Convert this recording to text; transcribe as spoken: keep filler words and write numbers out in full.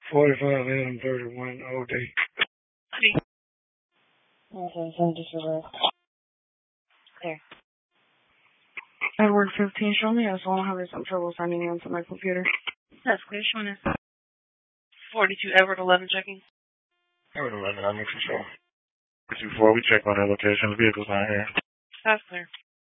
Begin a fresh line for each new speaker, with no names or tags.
forty-five Adam thirty-one O D.
Okay, so just a there.
Edward fifteen, show me as well. I'm having some trouble signing into my computer.
That's clear. Showing us forty-two Edward eleven checking.
Edward eleven, I'm for sure. two four, we check on that location. The vehicle's not here.
That's clear.